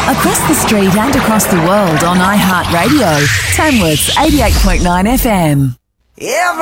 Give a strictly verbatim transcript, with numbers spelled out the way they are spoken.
Across the street and across the world on iHeartRadio. Tamworth's eighty-eight point nine F M. Every